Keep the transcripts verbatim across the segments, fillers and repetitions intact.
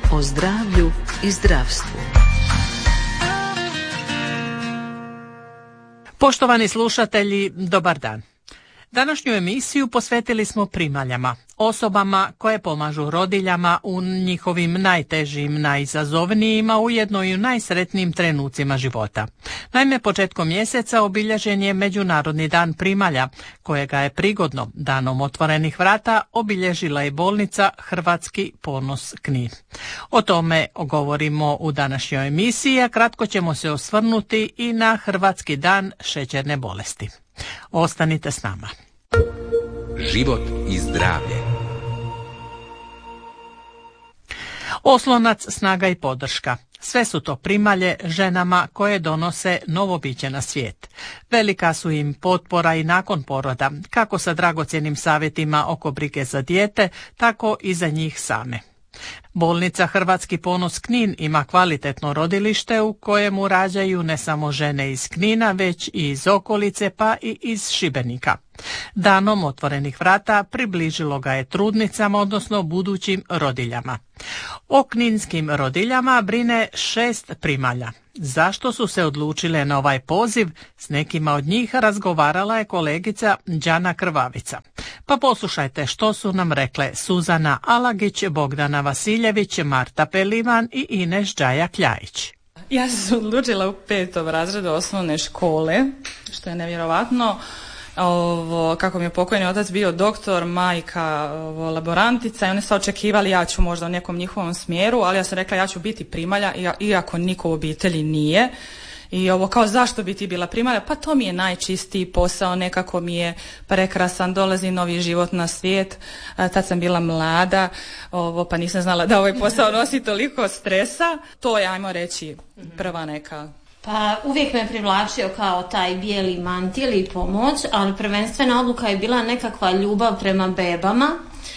o zdravlju i zdravstvu. Poštovani slušatelji, dobar dan. Današnju emisiju posvetili smo primaljama, osobama koje pomažu rodiljama u njihovim najtežim, najizazovnijim, a ujedno i u najsretnijim trenucima života. Naime, početkom mjeseca obilježen je Međunarodni dan primalja, kojega je prigodno Danom otvorenih vrata obilježila i bolnica Hrvatski ponos Knin. O tome govorimo u današnjoj emisiji, a kratko ćemo se osvrnuti i na Hrvatski dan šećerne bolesti. Ostanite s nama. Život i zdravlje. Oslonac, snaga i podrška. Sve su to primalje ženama koje donose novo biće na svijet. Velika su im potpora i nakon poroda, kako sa dragocjenim savjetima oko brige za dijete, tako i za njih same. Bolnica Hrvatski ponos Knin ima kvalitetno rodilište u kojemu rađaju ne samo žene iz Knina, već i iz okolice pa i iz Šibenika. Danom otvorenih vrata približilo ga je trudnicama, odnosno budućim rodiljama. O kninskim rodiljama brine šest primalja. Zašto su se odlučile na ovaj poziv? S nekima od njih razgovarala je kolegica Đana Krvavica. Pa poslušajte što su nam rekle Suzana Alagić, Bogdana Vasiljević, Marta Pelivan i Ines Đaja-Kljajić. Ja sam se odlučila u petom razredu osnovne škole, što je nevjerovatno. Ovo, kako mi je pokojni otac bio doktor, majka ovo, laborantica i oni su očekivali ja ću možda u nekom njihovom smjeru, ali ja sam rekla ja ću biti primalja, iako niko u obitelji nije. I ovo kao zašto bi ti bila primalja? Pa to mi je najčistiji posao, nekako mi je prekrasan, dolazi novi život na svijet. A, tad sam bila mlada, ovo, pa nisam znala da ovaj posao nosi toliko stresa. To je, ajmo reći, prva neka... Pa uvijek me privlačio kao taj bijeli mantil i pomoć, ali prvenstvena odluka je bila nekakva ljubav prema bebama.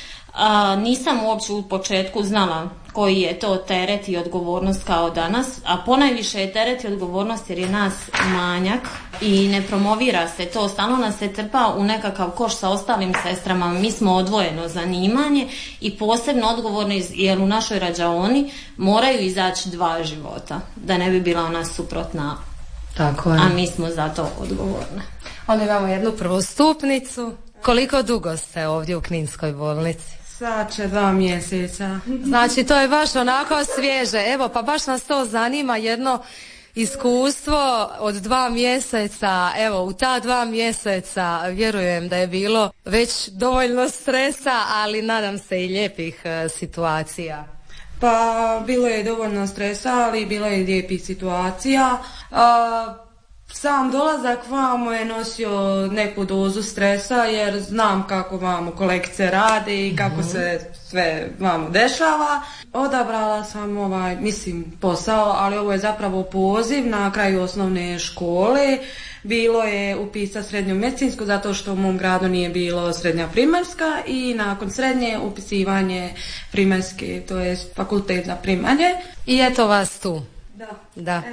A, nisam uopće u početku znala koji je to teret i odgovornost kao danas, a ponajviše je teret i odgovornost jer je nas manjak i ne promovira se to, stalno nas se trpa u nekakav koš sa ostalim sestrama. Mi smo odvojeno zanimanje i posebno odgovorni jer u našoj rađaoni moraju izaći dva života, da ne bi bila ona suprotna. Tako je. A mi smo za to odgovorne. Onda imamo jednu prvostupnicu. Koliko dugo ste ovdje u Kninskoj bolnici? Sad će dva mjeseca. Znači to je baš onako svježe. Evo pa baš nas to zanima, jedno iskustvo od dva mjeseca. Evo u ta dva mjeseca vjerujem da je bilo već dovoljno stresa, ali nadam se i lijepih e, situacija. Pa bilo je dovoljno stresa, ali bilo je lijepih situacija. A, Sam dolazak vamo je nosio neku dozu stresa jer znam kako vamo kolegice rade i kako se sve vamo dešava. Odabrala sam ovaj, mislim, posao, ali ovo je zapravo poziv na kraju osnovne škole. Bilo je upisati srednju medicinsku zato što u mom gradu nije bilo srednja primaljska i nakon srednje upisivanje primaljske, to je fakultet za primalje. I eto vas tu. Da. Da.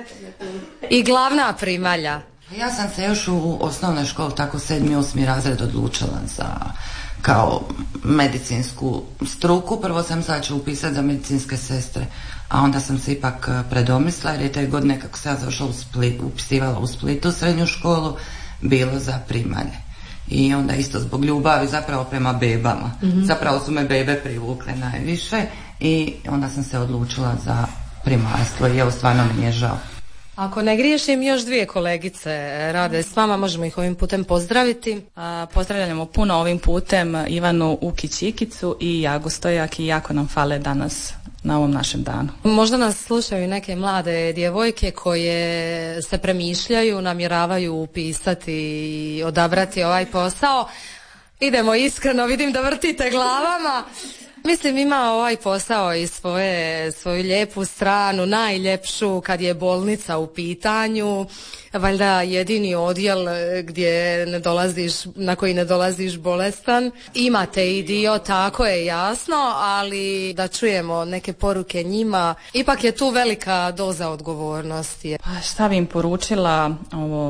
I glavna primalja. Ja sam se još u osnovnoj školi, tako sedmi, osmi razred odlučila za kao medicinsku struku. Prvo sam sad ću upisati za medicinske sestre, a onda sam se ipak predomislila jer je te godine kako se ja zašla u Split, upisivala u Splitu srednju školu, bilo za primalje. I onda isto zbog ljubavi zapravo prema bebama. Mm-hmm. Zapravo su me bebe privukle najviše i onda sam se odlučila za primaljstvo i evo stvarno mi je žao. Ako ne griješim, još dvije kolegice rade s vama, možemo ih ovim putem pozdraviti. A, pozdravljamo puno ovim putem Ivanu Ukić-Ikicu i Jagu Stojak i jako nam fale danas na ovom našem danu. Možda nas slušaju neke mlade djevojke koje se premišljaju, namjeravaju upisati i odabrati ovaj posao. Idemo iskreno, vidim da vrtite glavama. Mislim ima ovaj posao i svoje, svoju lijepu stranu, najljepšu kad je bolnica u pitanju, valjda jedini odjel gdje ne dolaziš, na koji ne dolaziš bolestan. Imate i dio, tako je jasno, ali da čujemo neke poruke njima, ipak je tu velika doza odgovornosti. Pa šta bi im poručila ovo...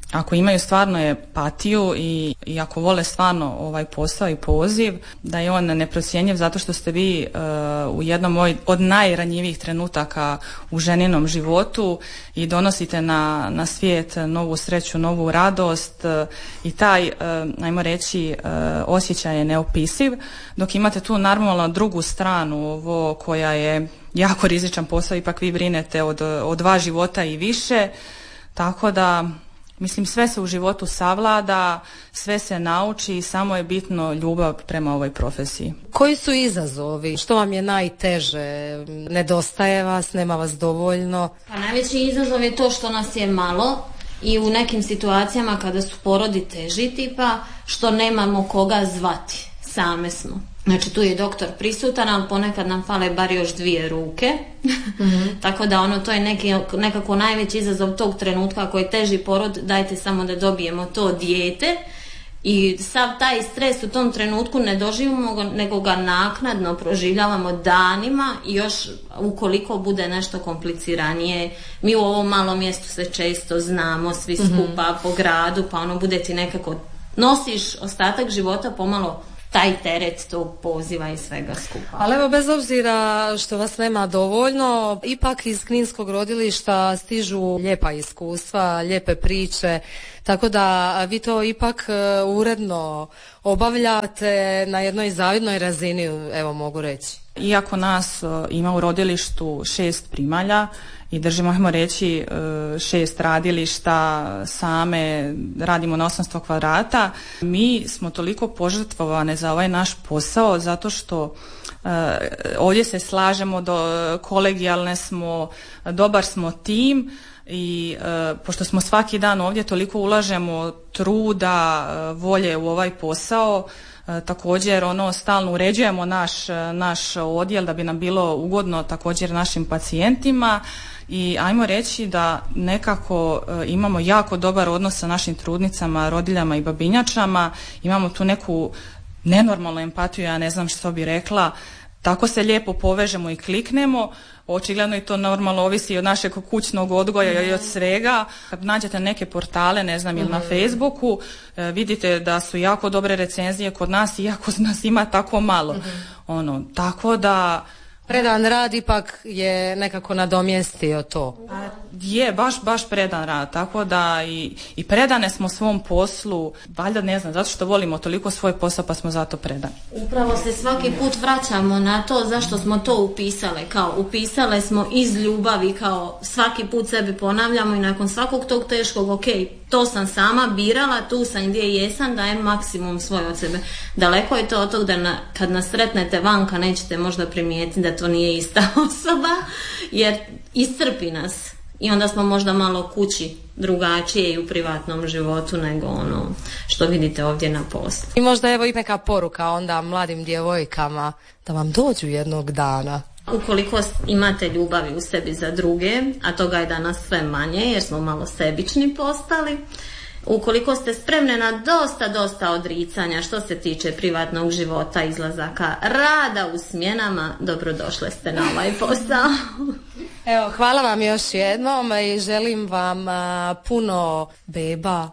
ako imaju stvarno empatiju i, i ako vole stvarno ovaj posao i poziv, da je on neprocjenjiv zato što ste vi uh, u jednom od najranjivijih trenutaka u ženinom životu i donosite na, na svijet novu sreću, novu radost uh, i taj, uh, ajmo reći, uh, osjećaj je neopisiv, dok imate tu normalno drugu stranu, ovo koja je jako rizičan posao, ipak vi brinete od, od dva života i više, tako da mislim, sve se u životu savlada, sve se nauči i samo je bitno ljubav prema ovoj profesiji. Koji su izazovi? Što vam je najteže? Nedostaje vas? Nema vas dovoljno? Pa najveći izazov je to što nas je malo i u nekim situacijama kada su porodi teži tipa, što nemamo koga zvati. Same smo. Znači tu je doktor prisutan, ali ponekad nam fale bar još dvije ruke. Mm-hmm. Tako da ono, to je neki, nekako najveći izazov tog trenutka, ako je teži porod, dajte samo da dobijemo to dijete. I sav taj stres u tom trenutku ne doživimo, nego ga naknadno proživljavamo danima i još ukoliko bude nešto kompliciranije. Mi u ovom malom mjestu se često znamo, svi skupa mm-hmm. po gradu, pa ono bude ti nekako, nosiš ostatak života pomalo taj teret tog poziva i svega skupa. Ali evo, bez obzira što vas nema dovoljno, ipak iz Kninskog rodilišta stižu lijepa iskustva, lijepe priče, tako da vi to ipak uredno obavljate na jednoj zavidnoj razini, evo mogu reći. Iako nas ima u rodilištu šest primalja i držimo, ajmo reći, šest radilišta, same radimo na osamsto kvadrata, mi smo toliko požrtvovane za ovaj naš posao zato što ovdje se slažemo, do, kolegijalne smo, dobar smo tim i pošto smo svaki dan ovdje, toliko ulažemo truda, volje u ovaj posao. Također ono, stalno uređujemo naš, naš odjel da bi nam bilo ugodno također našim pacijentima i ajmo reći da nekako imamo jako dobar odnos sa našim trudnicama, rodiljama i babinjačama, imamo tu neku nenormalnu empatiju, ja ne znam što bi rekla, tako se lijepo povežemo i kliknemo. Očigledno i to normalno ovisi od našeg kućnog odgoja i od svega. Kad nađete neke portale, ne znam, ili na Facebooku, vidite da su jako dobre recenzije kod nas, iako nas ima tako malo. Ono, tako da predan rad ipak je nekako nadomjestio to. Je, baš, baš predan rad, tako da i, i predane smo svom poslu, valjda ne znam, zato što volimo toliko svoj posao pa smo zato predani. Upravo se svaki put vraćamo na to zašto smo to upisale, kao upisale smo iz ljubavi, kao svaki put sebi ponavljamo i nakon svakog tog teškog, ok, to sam sama birala, tu sam gdje jesam, dajem maksimum svoj od sebe. Daleko je to od tog da na, kad nas sretnete vanka nećete možda primijetiti da to nije ista osoba, jer iscrpi nas i onda smo možda malo kući drugačije i u privatnom životu nego ono što vidite ovdje na poslu. I možda evo i neka poruka onda mladim djevojkama da vam dođu jednog dana. Ukoliko imate ljubavi u sebi za druge, a toga je danas sve manje jer smo malo sebični postali, ukoliko ste spremne na dosta, dosta odricanja što se tiče privatnog života, izlazaka, rada u smjenama, dobrodošle ste na ovaj posao. Evo, hvala vam još jednom i želim vam a, puno beba,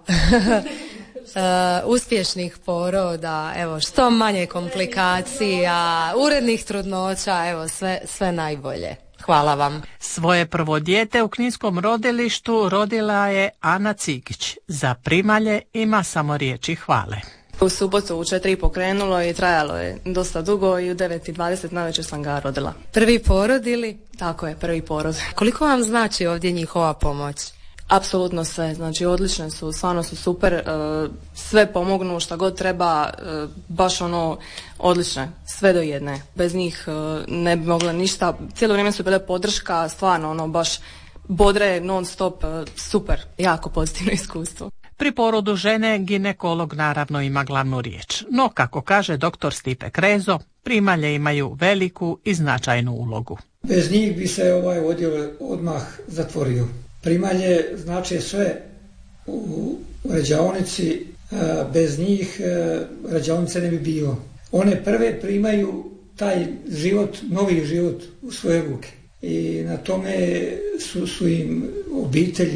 Uh, uspješnih poroda, evo, što manje komplikacija, urednih trudnoća, evo, sve, sve najbolje. Hvala vam. Svoje prvo dijete u Kninskom rodilištu rodila je Ana Cikić. Za primalje ima samo riječi hvale. U subotu u četiri pokrenulo i trajalo je dosta dugo i u devet i dvadeset navečer sam ga rodila. Prvi porod ili? Tako je, prvi porod. Koliko vam znači ovdje njihova pomoć? Apsolutno sve, znači odlične su, stvarno su super, sve pomognu šta god treba, baš ono odlične, sve do jedne. Bez njih ne bi mogla ništa, cijelo vrijeme su bile podrška, stvarno ono baš bodre, non stop, super, jako pozitivno iskustvo. Pri porodu žene ginekolog naravno ima glavnu riječ, no kako kaže doktor Stipe Krezo, primalje imaju veliku i značajnu ulogu. Bez njih bi se ovaj odjel odmah zatvorio. Primalje znači sve u rađaonici, bez njih rađaonice ne bi bilo. One prve primaju taj život, novi život u svoje ruke i na tome su, su im obitelji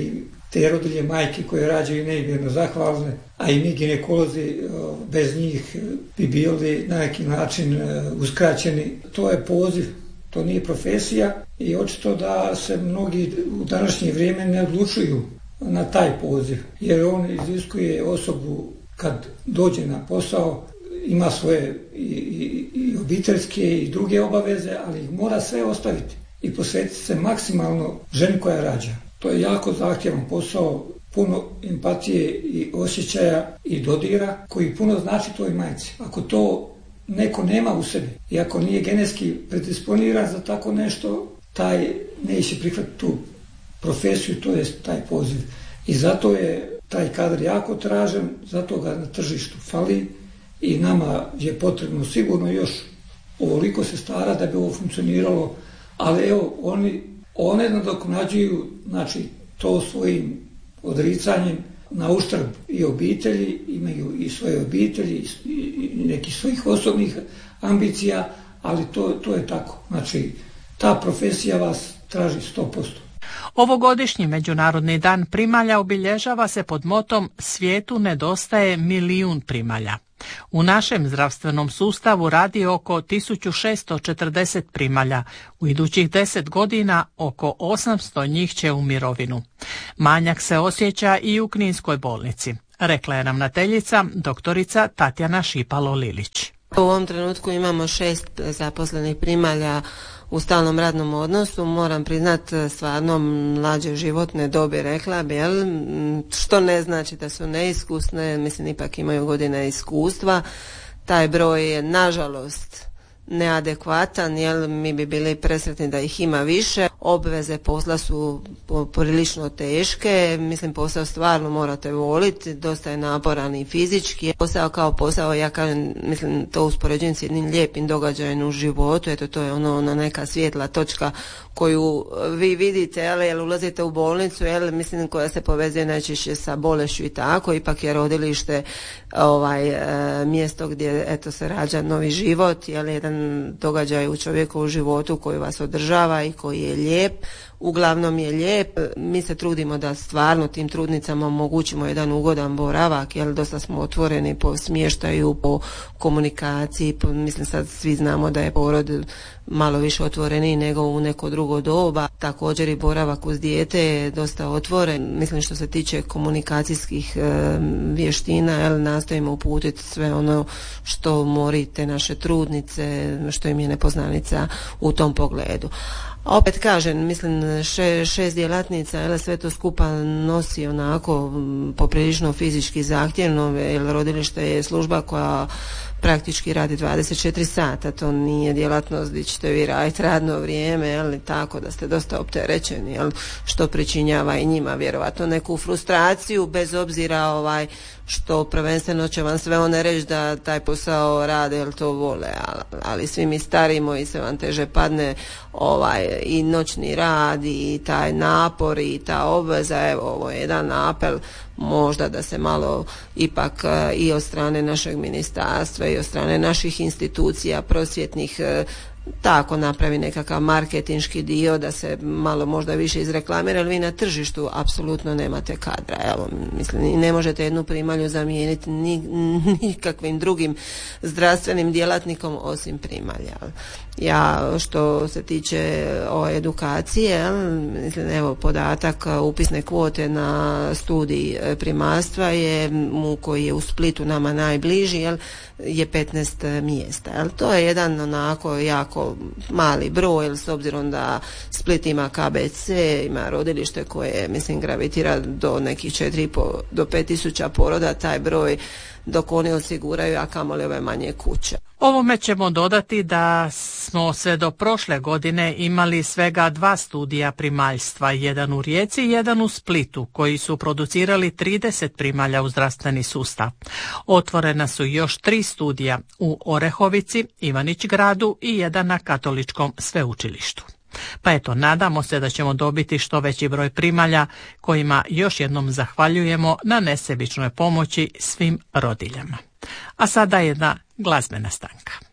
te rodilje majke koje rađaju neizmjerno zahvalne, a i mi ginekolozi bez njih bi bili na neki način uskraćeni. To je poziv, to nije profesija i očito da se mnogi u današnje vrijeme ne odlučuju na taj poziv, jer on iziskuje osobu kad dođe na posao, ima svoje i, i, i obiteljske i druge obaveze, ali ih mora sve ostaviti i posvetiti se maksimalno ženi koja rađa. To je jako zahtjevan posao, puno empatije i osjećaja i dodira koji puno znači toj majci. Ako to neko nema u sebi i ako nije genetski predisponiran za tako nešto, taj neće prihvatiti tu profesiju, to je taj poziv. I zato je taj kadar jako tražen, zato ga na tržištu fali i nama je potrebno sigurno još ovoliko sestara da bi ovo funkcioniralo, ali evo oni one nadoknađuju, znači, to svojim odricanjem na uštrb i obitelji, imaju i svoje obitelji i, i nekih svojih osobnih ambicija, ali to, to je tako. Znači, ta profesija vas traži sto posto. Ovogodišnji Međunarodni dan primalja obilježava se pod motom "Svijetu nedostaje milijun primalja". U našem zdravstvenom sustavu radi oko tisuću šesto četrdeset primalja. U idućih deset godina oko osamsto njih će u mirovinu. Manjak se osjeća i u Kninskoj bolnici, rekla je ravnateljica doktorica Tatjana Šipalo-Lilić. U ovom trenutku imamo šest zaposlenih primalja u stalnom radnom odnosu, moram priznat stvarno mlađe životne dobi, rekla bi, jel? Što ne znači da su neiskusne, mislim ipak imaju godine iskustva. Taj broj je nažalost neadekvatan, jel, mi bi bili presretni da ih ima više. Obveze posla su prilično teške, mislim posao stvarno morate voliti, dosta je naporan i fizički. Posao kao posao, ja kažem, mislim to uspoređujem s jednim lijepim događajem u životu, eto to je ono, ona neka svjetla točka koju vi vidite, jel, jel ulazite u bolnicu, jel, mislim koja se povezuje najčešće sa bolešću i tako, ipak je rodilište ovaj, e, mjesto gdje eto se rađa novi život, jel, jedan događaj u čovjekovu životu koji vas održava i koji je lijep, uglavnom je lijep. Mi se trudimo da stvarno tim trudnicama omogućimo jedan ugodan boravak, jer dosta smo otvoreni po smještaju, po komunikaciji, po, mislim sad svi znamo da je porod malo više otvoreniji nego u neko drugo doba. Također i boravak uz dijete je dosta otvoren. Mislim što se tiče komunikacijskih e, vještina, jel, nastojimo uputiti sve ono što mori te naše trudnice, što im je nepoznanica u tom pogledu. Opet kažem, mislim še, šest djelatnica, jel, sve to skupa nosi onako poprilično fizički zahtjevno, jer rodilište je služba koja praktički radi dvadeset četiri sata, to nije djelatnost gdje ćete vi raditi radno vrijeme, jel, tako da ste dosta opterećeni, jel, što pričinjava i njima vjerovatno neku frustraciju, bez obzira ovaj što prvenstveno će vam sve one reći da taj posao rade jer to vole, ali, ali svi mi starimo i se vam teže padne ovaj i noćni rad i taj napor i ta obveza. Evo, ovo je jedan apel možda da se malo ipak i od strane našeg ministarstva i od strane naših institucija prosvjetnih tako napravi nekakav marketinški dio da se malo možda više izreklamira, ali vi na tržištu apsolutno nemate kadra. Evo, mislim, i ne možete jednu primalju zamijeniti ni, nikakvim drugim zdravstvenim djelatnikom osim primalja. Ja, što se tiče o edukacije, mislim, evo, podatak upisne kvote na studij primaljstva je, mu koji je u Splitu nama najbliži, jel, je petnaest mjesta. Jel, to je jedan onako jako mali broj, jel, s obzirom da Split ima K B C, ima rodilište koje, mislim, gravitira do nekih četiri i pol do pet tisuća poroda, taj broj dok oni osiguraju, a kamoli ove manje kuće. Ovome ćemo dodati da smo sve do prošle godine imali svega dva studija primaljstva, jedan u Rijeci i jedan u Splitu, koji su producirali trideset primalja u zdravstveni sustav. Otvorena su još tri studija u Orehovici, Ivanić-Gradu i jedan na Katoličkom sveučilištu. Pa eto, nadamo se da ćemo dobiti što veći broj primalja kojima još jednom zahvaljujemo na nesebičnoj pomoći svim rodiljama. A sada jedna glazbena stanka.